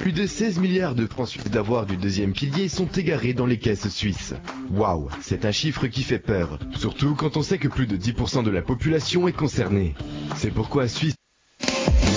Plus de 16 milliards de francs suisses d'avoirs du deuxième pilier sont égarés dans les caisses suisses. Waouh, c'est un chiffre qui fait peur, surtout quand on sait que plus de 10% de la population est concernée. C'est pourquoi Suisse